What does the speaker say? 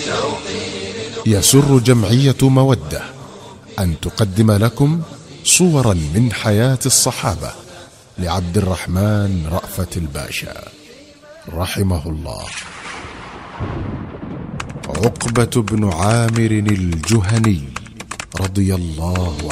يسر جمعية مودة أن تقدم لكم صورا من حياة الصحابة لعبد الرحمن رأفت الباشا رحمه الله. عقبة بن عامر الجهني رضي الله